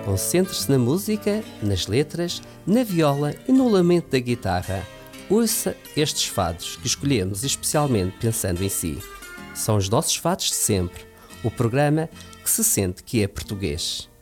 Concentre-se na música, nas letras, na viola e no lamento da guitarra. Ouça estes fados que escolhemos especialmente pensando em si. São os nossos fados de sempre, o programa que se sente que é português.